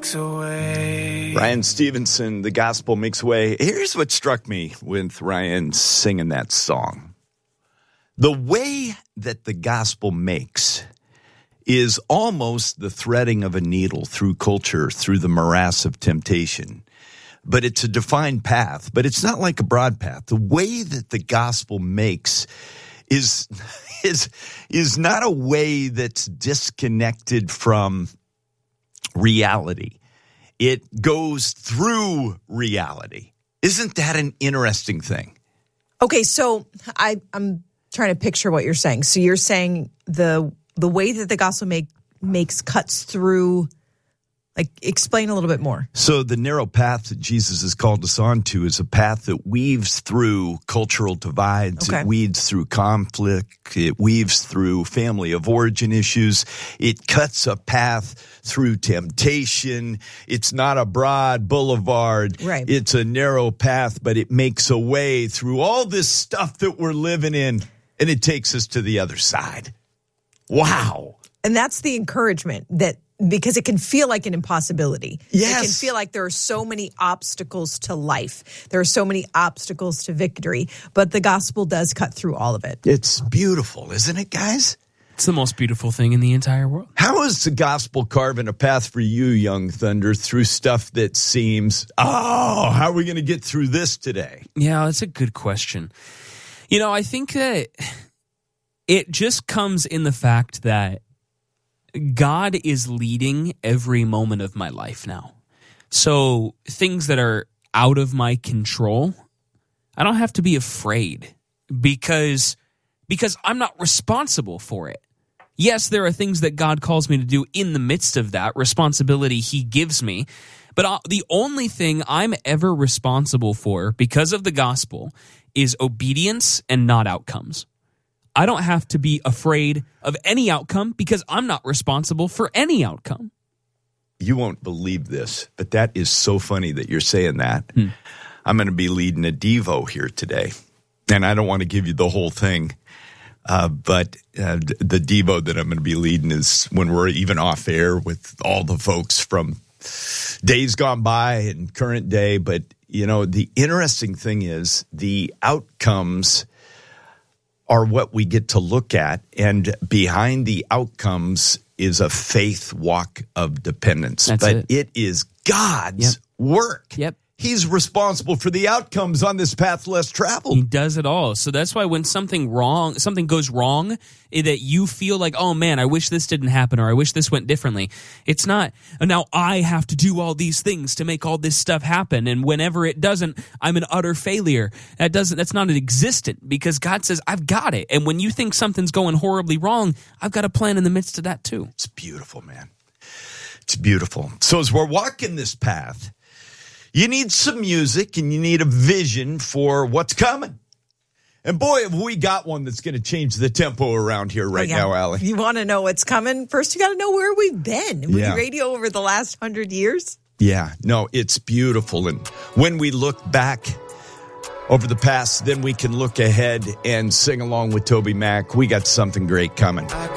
makes a way. Ryan Stevenson, The Gospel Makes a Way. Here's what struck me with Ryan singing that song. The way that the gospel makes is almost the threading of a needle through culture, through the morass of temptation. But it's a defined path, but it's not like a broad path. The way that the gospel makes is not a way that's disconnected from reality. It goes through reality. Isn't that an interesting thing? Okay, so I'm trying to picture what you're saying. So you're saying the way that the gospel makes cuts through. Like, explain a little bit more. So the narrow path that Jesus has called us onto is a path that weaves through cultural divides. Okay. It weaves through conflict. It weaves through family of origin issues. It cuts a path through temptation. It's not a broad boulevard. Right. It's a narrow path, but it makes a way through all this stuff that we're living in, and it takes us to the other side. Wow. And that's the encouragement because it can feel like an impossibility. Yes. It can feel like there are so many obstacles to life. There are so many obstacles to victory, but the gospel does cut through all of it. It's beautiful, isn't it, guys? It's the most beautiful thing in the entire world. How is the gospel carving a path for you, Young Thunder, through stuff that seems, how are we going to get through this today? Yeah, that's a good question. You know, I think that it just comes in the fact that God is leading every moment of my life now. So things that are out of my control, I don't have to be afraid because I'm not responsible for it. Yes, there are things that God calls me to do in the midst of that responsibility he gives me, but the only thing I'm ever responsible for because of the gospel is obedience and not outcomes. I don't have to be afraid of any outcome because I'm not responsible for any outcome. You won't believe this, but that is so funny that you're saying that. I'm going to be leading a Devo here today, and I don't want to give you the whole thing, but the Devo that I'm going to be leading is when we're even off air with all the folks from days gone by and current day. But, you know, the interesting thing is the outcomes are what we get to look at, and behind the outcomes is a faith walk of dependence. But it is God's work. Yep. He's responsible for the outcomes on this path less traveled. He does it all. So that's why when something goes wrong, that you feel like, oh man, I wish this didn't happen, or I wish this went differently. It's not, now I have to do all these things to make all this stuff happen, and whenever it doesn't, I'm an utter failure. That's not existent, because God says, I've got it. And when you think something's going horribly wrong, I've got a plan in the midst of that too. It's beautiful, man. It's beautiful. So as we're walking this path, you need some music and you need a vision for what's coming. And boy, have we got one that's going to change the tempo around here now, Allie. You want to know what's coming? First, you got to know where we've been with radio over the last 100 years. Yeah, no, it's beautiful. And when we look back over the past, then we can look ahead and sing along with Toby Mac. We got something great coming.